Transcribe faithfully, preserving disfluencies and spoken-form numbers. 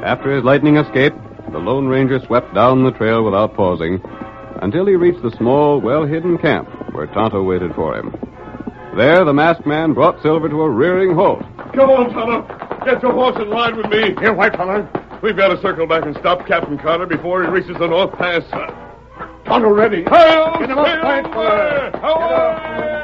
After his lightning escape, the Lone Ranger swept down the trail without pausing until he reached the small, well-hidden camp where Tonto waited for him. There, the masked man brought Silver to a rearing halt. Come on, Tonto. Get your horse in line with me. Here, White Feller. We've got to circle back and stop Captain Carter before he reaches the North Pass. Tonto ready. Hail, Get him up, White Feller.